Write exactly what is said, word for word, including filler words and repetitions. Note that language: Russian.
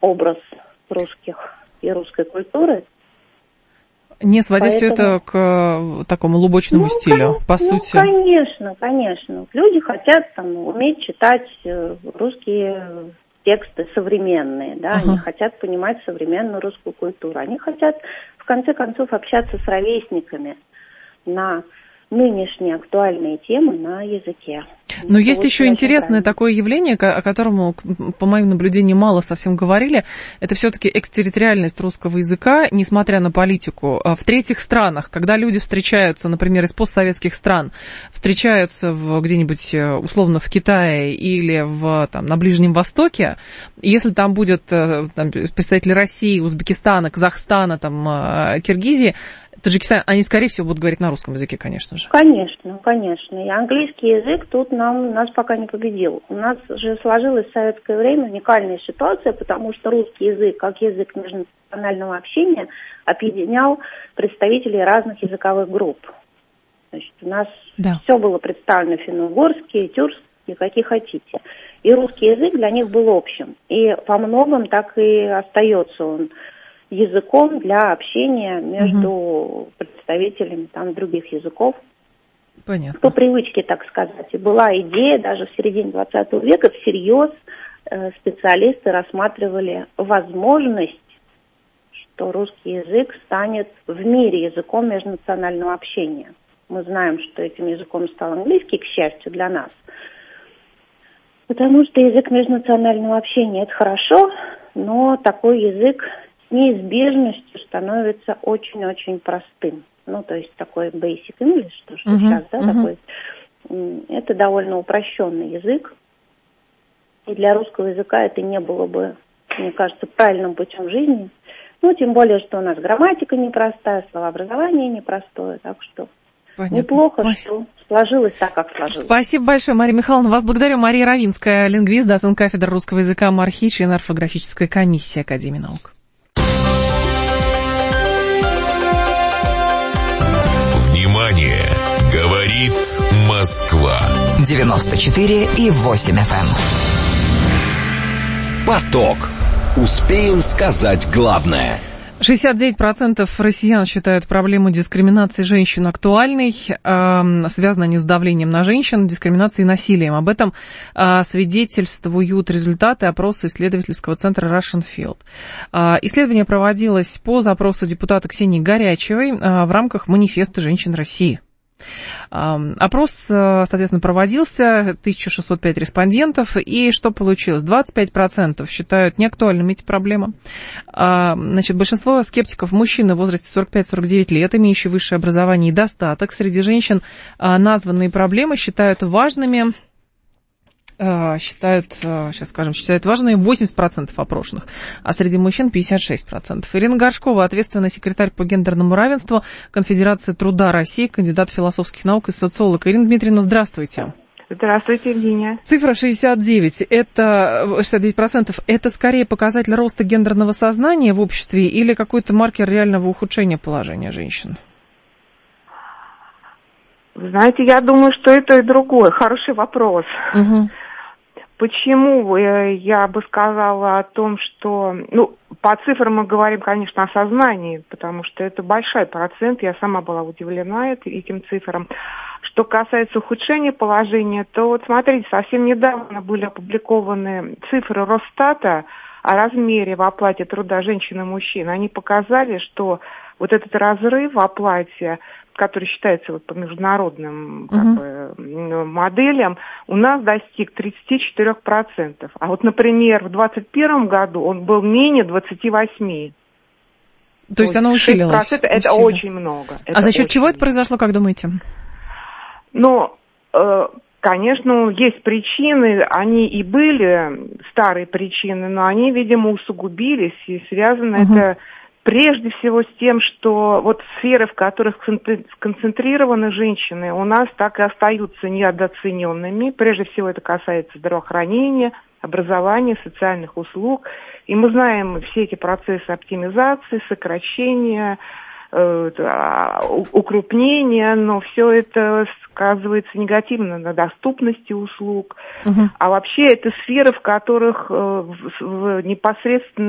образ русских и русской культуры. Не сводя Поэтому... все это к такому лубочному ну, стилю, кон... по ну, сути. конечно, конечно. Люди хотят там уметь читать русские тексты современные, да, uh-huh. они хотят понимать современную русскую культуру. Они хотят, в конце концов, общаться с ровесниками на нынешние актуальные темы на языке. Но это есть еще интересное правильно. Такое явление, о котором, по моим наблюдениям, мало совсем говорили. Это все-таки экстерриториальность русского языка, несмотря на политику. В третьих странах, когда люди встречаются, например, из постсоветских стран, встречаются в, где-нибудь условно в Китае или в, там, на Ближнем Востоке, если там будет там, представители России, Узбекистана, Казахстана, там, Киргизии, Таджикистан, они, скорее всего, будут говорить на русском языке, конечно же. Конечно, конечно. И английский язык тут нам, нас пока не победил. У нас же сложилась в советское время уникальная ситуация, потому что русский язык, как язык межнационального общения, объединял представителей разных языковых групп. Значит, у нас да. все было представлено финно-угорские, тюркские, какие хотите. И русский язык для них был общим. И во многом так и остается он языком для общения между угу. представителями там, других языков. Понятно. По привычке, так сказать. И была идея, даже в середине двадцатого века всерьез э, специалисты рассматривали возможность, что русский язык станет в мире языком межнационального общения. Мы знаем, что этим языком стал английский, к счастью, для нас. Потому что язык межнационального общения – это хорошо, но такой язык неизбежностью становится очень-очень простым. Ну, то есть такой basic English, то, что uh-huh, сейчас, да, uh-huh. такой, это довольно упрощенный язык. И для русского языка это не было бы, мне кажется, правильным путем жизни. Ну, тем более, что у нас грамматика непростая, словообразование непростое, так что понятно. Неплохо, Спасибо. Что сложилось так, как сложилось. Спасибо большое, Мария Михайловна. Вас благодарю. Мария Равинская, лингвист, доцент кафедры русского языка МАРХИ, член орфографической комиссии Академии наук. Внимание! Говорит Москва. девяносто четыре и восемь эф эм. Поток. Успеем сказать главное. шестьдесят девять процентов россиян считают проблему дискриминации женщин актуальной. Э, связаны они с давлением на женщин, дискриминацией и насилием. Об этом э, свидетельствуют результаты опроса исследовательского центра Russian Field. Э, исследование проводилось по запросу депутата Ксении Горячевой э, в рамках манифеста женщин России. Опрос, соответственно, проводился, тысяча шестьсот пять респондентов, и что получилось? двадцать пять процентов считают неактуальными эти проблемы. Значит, большинство скептиков мужчины в возрасте сорок пять - сорок девять лет, имеющие высшее образование и достаток. Среди женщин названные проблемы считают важными. Считают, сейчас скажем, считают важными восемьдесят процентов опрошенных, а среди мужчин пятьдесят шесть процентов. Ирина Горшкова, ответственный секретарь по гендерному равенству Конфедерации труда России, кандидат философских наук и социолог. Ирина Дмитриевна, здравствуйте. Здравствуйте, Евгения. Цифра шестьдесят девять, это, шестьдесят девять процентов, это скорее показатель роста гендерного сознания в обществе или какой-то маркер реального ухудшения положения женщин? Вы знаете, я думаю, что это и другое. Хороший вопрос. Угу. Почему я бы сказала о том, что... Ну, по цифрам мы говорим, конечно, о сознании, потому что это большой процент. Я сама была удивлена этим цифрам. Что касается ухудшения положения, то вот смотрите, совсем недавно были опубликованы цифры Росстата о размере в оплате труда женщин и мужчин. Они показали, что вот этот разрыв в оплате, который считается вот по международным как uh-huh. бы, моделям, у нас достиг тридцать четыре процента. А вот, например, в двадцать первом году он был менее двадцать восемь. То, То есть оно усилилось? Это усилилось. Очень много. Это а за счет чего много. Это произошло, как думаете? Ну, э, конечно, есть причины, они и были старые причины, но они, видимо, усугубились, и связано uh-huh. это... Прежде всего с тем, что вот сферы, в которых сконцентрированы женщины, у нас так и остаются недооцененными. Прежде всего это касается здравоохранения, образования, социальных услуг. И мы знаем все эти процессы оптимизации, сокращения, укрупнения, но все это сказывается негативно на доступности услуг. Угу. А вообще это сферы, в которых непосредственно